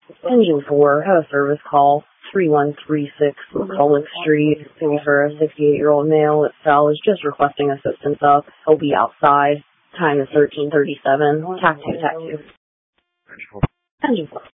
Engine 4, have a service call, 3136 Cullick Street, for a 68-year-old male that Sal is just requesting assistance of. He'll be outside. Time is 13:37. TAC 2, TAC 2. Engine 4.